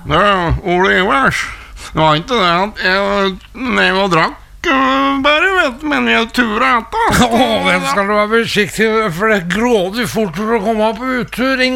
Ole Ivers. Det var inte det att när jag drack bare vet, men jeg turer etter. Den skal du være forsiktig, for det grådig fort for å komme på uttur.